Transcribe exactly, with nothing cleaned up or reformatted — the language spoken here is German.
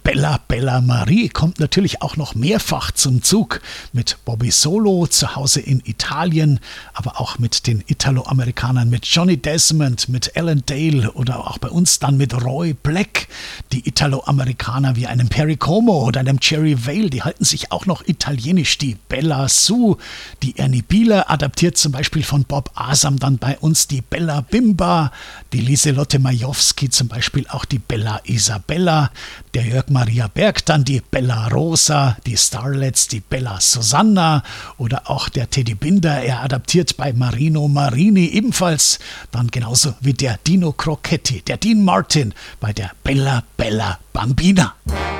Bella Bella Marie kommt natürlich auch noch mehrfach zum Zug. Mit Bobby Solo zu Hause in Italien, aber auch mit den Italo-Amerikanern, mit Johnny Desmond, mit Alan Dale oder auch bei uns dann mit Roy Black. Die Italo-Amerikaner wie einem Perry Como oder einem Jerry Vale, die halten sich auch noch italienisch. Die Bella Sue, die Ernie Bieler adaptiert zum Beispiel von Bob Asam dann bei uns die Bella Bimba, die Lieselotte Majowski zum Beispiel auch die Bella Isabella, der Jörg Maria Berg dann die Bella Rosa, die Starlets die Bella Susanna oder auch der Teddy Binder, er adaptiert bei Marino Marini ebenfalls, dann genauso wie der Dino Crocetti, der Dean Martin bei der Bella Bella Bambina.